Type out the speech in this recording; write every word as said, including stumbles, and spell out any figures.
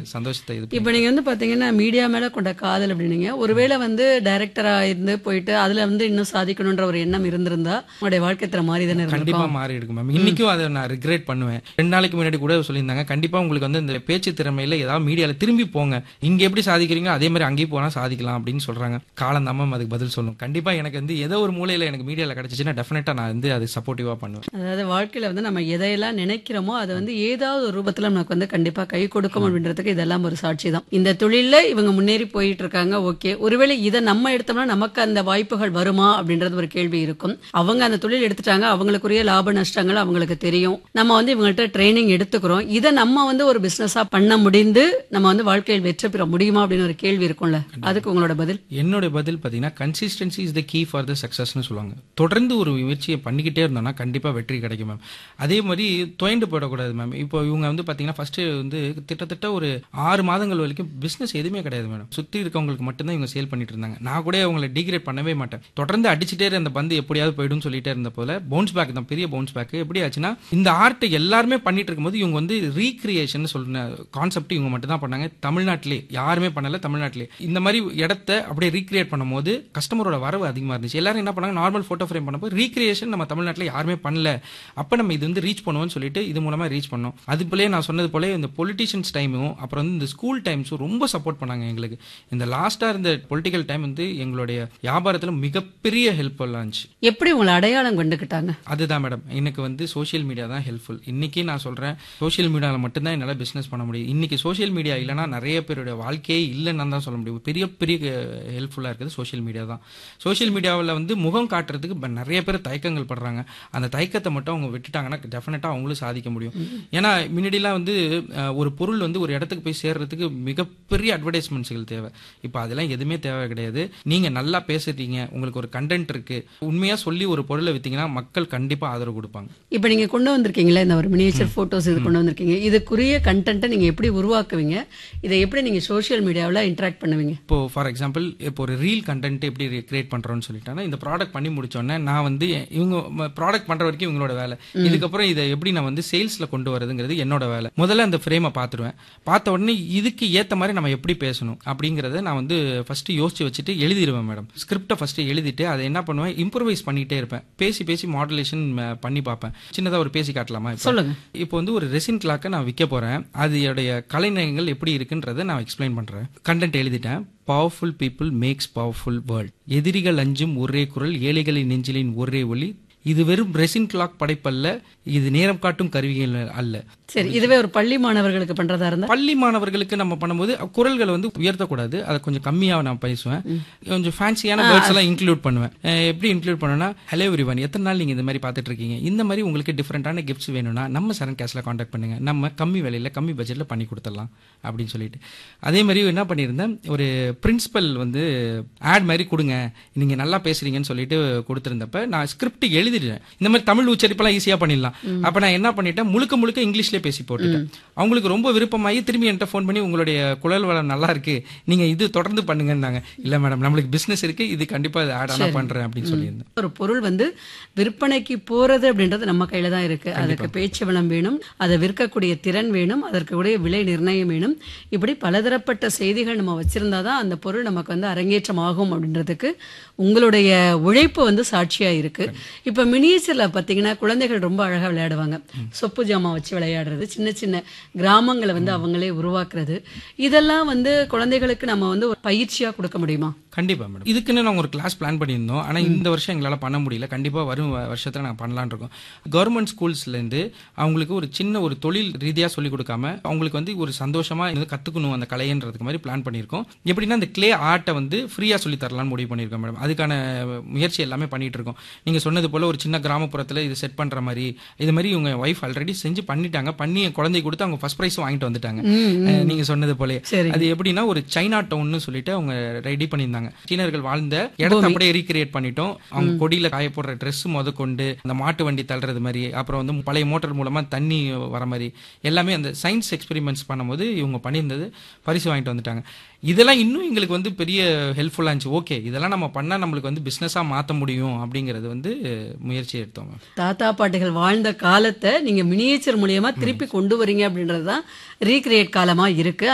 சந்தோஷத்தை இது இப்போ நீங்க வந்து பாத்தீங்கன்னா மீடியா மேல கொண்ட காதல் அப்படின்னீங்க. ஒருவேளை வந்து டைரக்டரா இருந்து போயிட்டு அதுல வந்து இன்னும் சாதிக்கணும்ன்ற ஒரு எண்ணம் இருந்திருந்தா உங்களுடைய வாழ்க்கை தர மாறி தானே கண்டிப்பா இருக்கும். மாறி இருக்கு மேம். இன்னைக்கும் அதை நான் ரிக்ரெட் பண்ணுவேன். ரெண்டு நாளைக்கு முன்னாடி கூட சொல்லியிருந்தாங்க, கண்டிப்பா உங்களுக்கு வந்து இந்த பேச்சு திறமையில ஏதாவது மீடியால திரும்பி போங்க, இங்க எப்படி சாதிக்கிறீங்க அதே மாதிரி அங்கேயும் போனா சாதிக்கலாம் அப்படின்னு சொல்றாங்க. காலம் தான் மேம் அதுக்கு பதில் சொல்லும். கண்டிப்பா எனக்கு வந்து ஏதோ ஒரு மூலையில எனக்கு மீடியால கிடைச்சிச்சுன்னா டெஃபினட்டா நான் வந்து அது சப்போர்ட்டிவா பண்ணுவேன். அதாவது வாழ்க்கையில வந்து நம்ம எதையெல்லாம் நினைக்கிறோமோ அது வந்து ஏதாவது ஒரு ரூபத்துல நமக்கு வந்து கண்டிப்பா கை கொடுக்கும் அப்படின்றதுக்கு இதெல்லாம் ஒரு சாட்சி தான். இந்த தொழில்ல இவங்க முன்னேறி போயிட்டு இருக்காங்க. ஓகே, ஒருவேளை இதை நம்ம எடுத்தோம்னா நமக்கு அந்த வாய்ப்புகள் வருமா அப்படின்றது ஒரு கேள்வி இருக்கும். அவங்க அந்த தொழில் எடுத்துட்டாங்க, அவங்களுக்குரிய லாப நஷ்டங்கள் அவங்களுக்கு தெரியும். நம்ம வந்து இவங்கள்ட்ட ட்ரைனிங் எடுத்துக்கிறோம். இதை நம்ம வந்து ஒரு பிசினஸா பண்ண முடிந்து நம்ம வந்து வாழ்க்கையில் வெற்றி பெற முடியுமா அப்படின்னு ஒரு கேள்வி இருக்கும்ல, அதுக்கு உங்களோட பதில்? என்னோட பதில் பாத்தீங்கன்னா consistency is the key for the சக்சஸ்னு சொல்லுவாங்க. தொடர்ந்து ஒரு முயற்சியை பண்ணிக்கிட்டே இருந்தோம்னா கண்டிப்பா வெற்றி கிடைக்கும் மேம். அதே மாதிரி தொய்ந்து போயிடக்கூடாது மேம். இப்போ இவங்க வந்து பாத்தீங்கன்னா ஃபர்ஸ்ட் வந்து கிட்டத்தட்ட ஒரு ஆறு மாதங்கள் வரைக்கும் பிசினஸ் எதுவுமே கிடையாது மேடம். சுத்தி இருக்கவங்களுக்கு மட்டும்தான் இவங்க சேல் பண்ணிட்டு இருந்தாங்க. நான் கூட அவங்களை டிகிரேட் பண்ணவே மாட்டேன். தொடர்ந்து அடிச்சுட்டே இருந்த பந்து எப்படியாவது போயிடும் சொல்லிட்டே இருந்த போல பவுன்ஸ் பேக் தான், பெரிய பவுன்ஸ் பேக். எப்படி ஆச்சுன்னா இந்த ஆர்ட் எல்லாருமே பண்ணிட்டு இருக்கும்போது இவங்க வந்து ரீக்ரியேஷன் சொல்ற கான்செப்ட் இவங்க மட்டும் தான் பண்ணாங்க. தமிழ்நாட்டிலே யாருமே பண்ணல. தமிழ்நாட்டிலே இந்த மாதிரி இடத்த அப்படியே ரீக்ரியேட் பண்ணும்போது கஸ்டமரோட வரவு அதிகமா இருந்துச்சு. எல்லாரும் என்ன பண்ணாங்க, நார்மல் போட்டோ ஃப்ரேம் பண்ணும்போது ரீக்ரியேஷன் நம்ம தமிழ்நாட்டில் யாருமே பண்ணல, அப்ப நம்ம இது வந்து ரீச் பண்ணுவோம்னு சொல்லிட்டு இது மூலமா ரீச் பண்ணோம். அது போல நான் சொன்னது போல இந்த பொலிட்டிஷியன்ஸ் டைமும் அப்புறம் வந்து இந்த ஸ்கூல் டைம்ஸும் ரொம்ப சப்போர்ட் பண்ணாங்க எங்களுக்கு. இந்த லாஸ்டா இருந்த பொலிட்டிக்கல் டைம் வந்து எங்களுடைய வியாபாரத்துல மிகப்பெரிய ஹெல்ப்ஃபுல்லா இருந்துச்சு. எப்படி உங்களை அடையாளம் கண்டுக்கிட்டாங்க? அதுதான் மேடம், எனக்கு வந்து சோஷியல் மீடியா தான் ஹெல்ப்ஃபுல். இன்னைக்கு நான் சொல்றேன், சோஷியல் மீடியாவில் மட்டும்தான் என்னால் பிசினஸ் பண்ண முடியும். இன்னைக்கு சோஷியல் மீடியா இல்லைன்னா நிறைய பேருடைய வாழ்க்கையே இல்லைன்னு தான் சொல்ல முடியும். பெரிய பெரிய ஹெல்ப்ஃபுல்லா இருக்குது சோஷியல் மீடியா தான். சோஷியல் மீடியாவில் வந்து முகம் காட்டுறதுக்கு இப்ப நிறைய பேர் தயக்கங்கள் படுறாங்க. அந்த தயக்கத்தை மட்டும் அவங்க விட்டுட்டாங்கன்னா டெஃபினட்டா அவங்களும் சாதிக்க முடியும். ஏன்னா முன்னாடிலாம் வந்து அஹ், ஒரு பொருள் வந்து ஒரு இடத்துக்கு போய் சேர்றதுக்கு மிகப்பெரிய அட்வர்டைஸ்மெண்ட்ஸ்கள் தேவை. இப்போ அதெல்லாம் எதுவுமே தேவை கிடையாது. நீங்க நல்லா பேசுறீங்க, உங்களுக்கு ஒரு கண்டென்ட் இருக்கு, உண்மையா சொல்லி ஒரு பொருளை வித்தீங்கன்னா மக்கள் கண்டிப்பா ஆதரவு கொடுப்பாங்க. இப்போ நீங்க கொண்டு வந்திருக்கீங்களா இந்த ஒரு மினியேச்சர் போட்டோஸ், இது கொண்டு வந்திருக்கீங்க, இதுக்குரிய கண்டென்ட்டை நீங்க எப்படி உருவாக்குவீங்க? இதை எப்படி நீங்க சோஷியல் மீடியாவில் இன்டராக்ட் பண்ணுவீங்க? இப்போ ஃபார் எக்ஸாம்பிள் இப்போ ஒரு ரீல் கண்டென்ட் எப்படி கிரியேட் பண்றோம்னு சொல்லிட்டாங்கன்னா, இந்த ப்ராடக்ட் பண்ணி முடிச்சோன்னே நான் வந்து இவங்க ப்ராடக்ட் பண்ற வரைக்கும் இவங்களோட வேலை. இதுக்கப்புறம் இதை எப்படி நான் வந்து சேல்ஸ்ல கொண்டு வரதுங்கிறது என்னோட வேலை. முதல்ல அந்த ஃப்ரேமை பார்த்துருவேன். பார்த்த உடனே இதுக்கு ஏத்த மாதிரி நம்ம எப்படி பேசணும் அப்படிங்கறத நான் வந்து ஃபர்ஸ்ட் யோசிச்சு வச்சுட்டு எழுதிடுவேன் மேடம். ஸ்கிரிப்டை ஃபர்ஸ்ட் எழுதிட்டு அதை என்ன பண்ணுவேன், இம்ப்ரூவைஸ் பண்ணிட்டே இருப்பேன். பேசி பேசி மாடுலேஷன் பண்ணி பார்ப்பேன். சின்னதா ஒரு பேசி காட்டலாமா? சொல்லுங்க. இப்போ வந்து ஒரு ரெசின் கிளாக்கை நான் விற்க போறேன். அதோடைய கலைநயங்கள் எப்படி இருக்குன்றதை நான் எக்ஸ்பிளைன் பண்றேன். கண்டென்ட் எழுதிட்டேன். Powerful people maths powerful world. எதிரிகள் அஞ்சும் ஒரே குரல், ஏழைகளின் நெஞ்சிலின் ஒரே ஒளி. இது வெறும் ரெசின் கிளாக் படைப்பல்ல, இது நேரம் காட்டும் கருவிகள் அல்ல. சரி, இதுவே ஒரு பள்ளி மாணவர்களுக்கு பண்றதா இருந்தா? பள்ளி மாணவர்களுக்கு நம்ம பண்ணும்போது குரல்களை வந்து உயர்த்தக்கூடாது, அதை கொஞ்சம் கம்மியா நான் பேசுவேன். கொஞ்சம் ஃபேன்சியான வேர்ட்ஸ் எல்லாம் இன்க்ளூட் பண்ணுவேன். அஹ் எப்படி இன்க்ளூட் பண்ணுவேன்னா, ஹலோ எவ்ரிவன், எத்தனை நாள் நீங்க இந்த மாதிரி பார்த்துட்டு இருக்கீங்க, இந்த மாதிரி உங்களுக்கு டிஃப்ரெண்டான கிஃப்ட்ஸ் வேணும்னா நம்ம சரண் கேஷ்ல காண்டாக்ட் பண்ணுங்க, நம்ம கம்மி விலையில கம்மி பட்ஜெட்ல பண்ணி கொடுத்துடலாம் அப்படின்னு சொல்லிட்டு. அதே மாதிரி என்ன பண்ணியிருந்தேன், ஒரு பிரின்சிபல் வந்து ஆட் மாதிரி கொடுங்க, நீங்க நல்லா பேசுறீங்கன்னு சொல்லிட்டு கொடுத்திருந்தப்ப நான் ஸ்கிரிப்ட் எழுதிடுறேன். இந்த மாதிரி தமிழ் உச்சரிப்பெல்லாம் ஈஸியா பண்ணிடலாம். அப்ப நான் என்ன பண்ணிட்டேன், முழுக்க முழுக்க இங்கிலீஷ்ல பேசி போட்டுட்டேன். அவங்களுக்கு ரொம்ப விருப்பமாயி திரும்பி என்கிட்ட ஃபோன் பண்ணி உங்களுடைய குரல் வளம் நல்லா இருக்கு, நீங்க இது தொடர்ந்து பண்ணுங்கன்னாங்க. இல்ல மேடம், நம்மளுக்கு பிசினஸ் இருக்கு, இது கண்டிப்பா ஆட் ஆனா பண்றேன் அப்படின்னு சொல்லியிருந்தேன். ஒரு பொருள் வந்து விற்பனைக்கு போறது அப்படின்றது நம்ம கையில தான் இருக்கு. அதுக்கு பேச்சு வளம் வேணும், அதை விற்கக்கூடிய திறன் வேணும், அதற்கு கூடிய விலை நிர்ணயம் வேணும். இப்படி பலதரப்பட்ட செய்திகள் நம்ம வச்சிருந்தாதான் அந்த பொருள் நமக்கு வந்து அரங்கேற்றம் ஆகும் அப்படின்றதுக்கு உங்களுடைய உழைப்பு வந்து சாட்சியா இருக்கு. இப்ப மினியேச்சர்ல பாத்தீங்கன்னா குழந்தைகள் ரொம்ப அழகா விளையாடுவாங்க. சொப்பு ஜாமா வச்சு விளையாடுறது, சின்ன சின்ன கிராமங்களை வந்து அவங்களே உருவாக்குறது, இதெல்லாம் வந்து குழந்தைகளுக்கு நம்ம வந்து ஒரு பயிற்சியா கொடுக்க முடியுமா? கண்டிப்பா மேடம். இதுக்குன்னு நாங்கள் ஒரு கிளாஸ் பிளான் பண்ணியிருந்தோம். ஆனால் இந்த வருஷம் எங்களால் பண்ண முடியல. கண்டிப்பாக வரும் வருஷத்தில் நாங்கள் பண்ணலான்னு இருக்கோம். கவர்மெண்ட் ஸ்கூல்ஸ்லேருந்து அவங்களுக்கு ஒரு சின்ன ஒரு தொழில் ரீதியாக சொல்லிக் கொடுக்காம அவங்களுக்கு வந்து ஒரு சந்தோஷமாக இது கற்றுக்கணும் அந்த கலைன்றதுக்கு மாதிரி பிளான் பண்ணியிருக்கோம். எப்படின்னா இந்த கிளே ஆர்ட்டை வந்து ஃப்ரீயாக சொல்லி தரலான்னு முடிவு பண்ணியிருக்கோம் மேடம். அதுக்கான முயற்சி எல்லாமே பண்ணிட்டு இருக்கோம். நீங்கள் சொன்னது போல் ஒரு சின்ன கிராமப்புறத்தில் இது செட் பண்ணுற மாதிரி இது மாதிரி இவங்க ஒய்ஃப் ஆல்ரெடி செஞ்சு பண்ணிட்டாங்க. பண்ணி என் குழந்தை கொடுத்து அவங்க ஃபர்ஸ்ட் ப்ரைஸும் வாங்கிட்டு வந்துட்டாங்க. நீங்கள் சொன்னது போலே அது எப்படின்னா ஒரு சைனா டவுன்னு சொல்லிட்டு அவங்க ரெடி பண்ணியிருந்தாங்க. சீனர்கள் வாழ்ந்த இடத்தை அப்படியே ரீக்ரியேட் பண்ணிட்டோம். அவங்க கொடியில காய போடுற ட்ரெஸ் முத கொண்டு அந்த மாட்டு வண்டி தள்ளுறது மாதிரி, அப்புறம் வந்து பழைய மோட்டார் மூலமா தண்ணி வர மாதிரி எல்லாமே அந்த சயின்ஸ் எக்ஸ்பெரிமெண்ட்ஸ் பண்ணும்போது இவங்க பண்ணியிருந்தது பரிசு வாங்கிட்டு வந்துட்டாங்க. இதெல்லாம் இன்னும் எங்களுக்கு வந்து பெரிய ஹெல்ப்ஃபுல்லா இருந்துச்சு. ஓகே, இதெல்லாம் நம்ம பண்ணா நம்மளுக்கு வந்து பிசினஸா மாற்ற முடியும் அப்படிங்கறது வந்து முயற்சி எடுத்தோம். தாத்தா பாட்டிகள் வாழ்ந்த காலத்தை நீங்க மினியேச்சர் மூலியமா திருப்பி கொண்டு வரீங்க அப்படின்றதுதான் ரீக்ரியேட் காலமா இருக்கு.